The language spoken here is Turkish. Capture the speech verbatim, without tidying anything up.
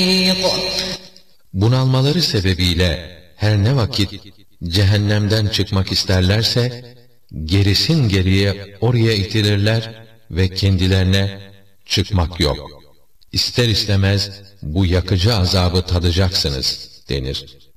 Bunalmaları sebebiyle her ne vakit cehennemden çıkmak isterlerse, gerisin geriye oraya itilirler ve kendilerine çıkmak yok, İster istemez bu yakıcı azabı tadacaksınız denir.